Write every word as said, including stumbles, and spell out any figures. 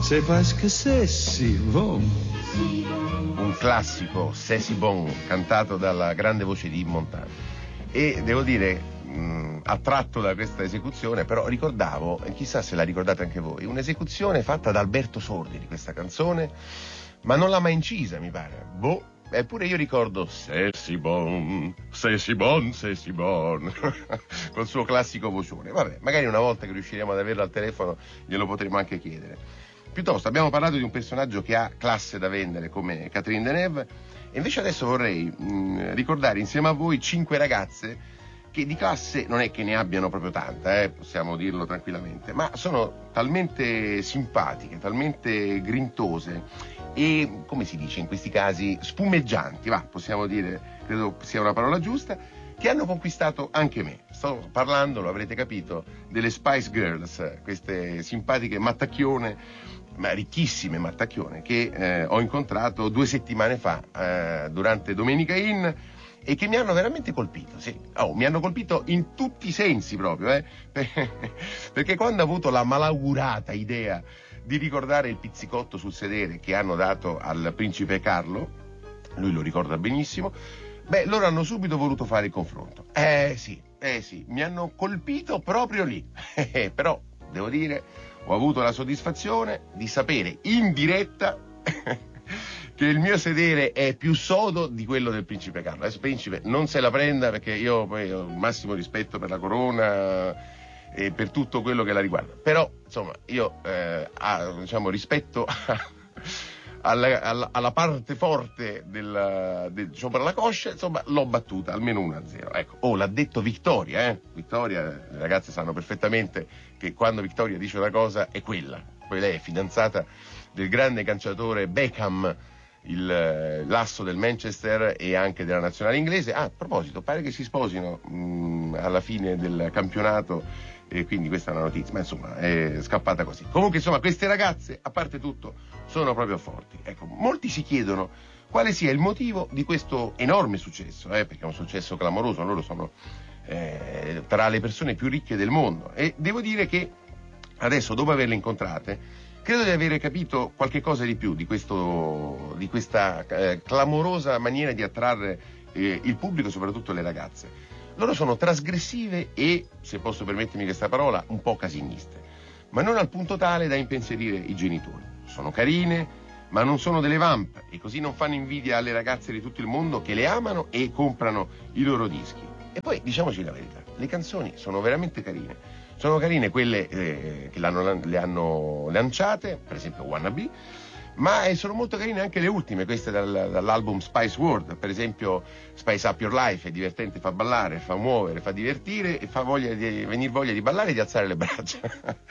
C'est parce que c'est si bon. Un classico, C'est si bon, cantato dalla grande voce di Montano. E devo dire, mh, attratto da questa esecuzione, però ricordavo, e chissà se la ricordate anche voi, un'esecuzione fatta da Alberto Sordi di questa canzone, ma non l'ha mai incisa, mi pare. Boh. Eppure io ricordo C'est si bon, c'est si bon, c'est si bon col suo classico vocione. Vabbè, magari una volta che riusciremo ad averlo al telefono glielo potremo anche chiedere. Piuttosto abbiamo parlato di un personaggio che ha classe da vendere come Catherine Deneuve, e invece adesso vorrei mh, ricordare insieme a voi cinque ragazze che di classe non è che ne abbiano proprio tanta, eh, possiamo dirlo tranquillamente, ma sono talmente simpatiche, talmente grintose e, come si dice in questi casi, spumeggianti, va, possiamo dire, credo sia una parola giusta, che hanno conquistato anche me. Sto parlando, lo avrete capito, delle Spice Girls, queste simpatiche mattacchione, ma ricchissime mattacchione, che eh, ho incontrato due settimane fa eh, durante Domenica In, e che mi hanno veramente colpito, sì. Oh, mi hanno colpito in tutti i sensi proprio, eh? Perché quando ho avuto la malaugurata idea di ricordare il pizzicotto sul sedere che hanno dato al principe Carlo, lui lo ricorda benissimo, beh, loro hanno subito voluto fare il confronto. Eh sì, eh sì, mi hanno colpito proprio lì. Però, devo dire, ho avuto la soddisfazione di sapere in diretta che il mio sedere è più sodo di quello del principe Carlo. Adesso principe non se la prenda, perché io poi ho il massimo rispetto per la corona e per tutto quello che la riguarda, però insomma io eh, a, diciamo rispetto a, alla, alla, alla parte forte del, del sopra la coscia, insomma l'ho battuta almeno uno a zero. Ecco, oh, l'ha detto Vittoria, eh? Vittoria, le ragazze sanno perfettamente che quando Vittoria dice una cosa è quella. Poi lei è fidanzata del grande calciatore Beckham, il l'asso del Manchester e anche della nazionale inglese. Ah, a proposito, pare che si sposino mh, alla fine del campionato, e quindi questa è una notizia, ma insomma è scappata così. Comunque insomma queste ragazze, a parte tutto, sono proprio forti. Ecco, molti si chiedono quale sia il motivo di questo enorme successo, eh, perché è un successo clamoroso. Loro sono eh, tra le persone più ricche del mondo, e devo dire che adesso, dopo averle incontrate, credo di avere capito qualche cosa di più di questo, di questa eh, clamorosa maniera di attrarre eh, il pubblico, soprattutto le ragazze. Loro sono trasgressive e, se posso permettermi questa parola, un po' casiniste, ma non al punto tale da impensierire i genitori. Sono carine, ma non sono delle vamp, e così non fanno invidia alle ragazze di tutto il mondo che le amano e comprano i loro dischi. E poi, diciamoci la verità, le canzoni sono veramente carine. Sono carine quelle eh, che l'hanno, le hanno lanciate, per esempio Wannabe, ma eh, sono molto carine anche le ultime, queste dal, dall'album Spice World. Per esempio Spice Up Your Life è divertente, fa ballare, fa muovere, fa divertire e fa voglia di, venire voglia di ballare e di alzare le braccia.